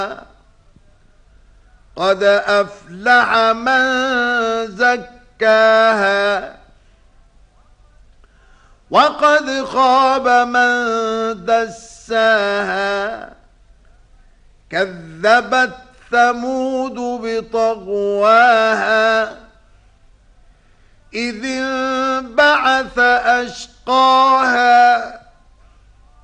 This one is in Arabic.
قد أفلح من زكاها وقد خاب من دساها كذبت ثمود بطغواها إذ انبعث أشقاها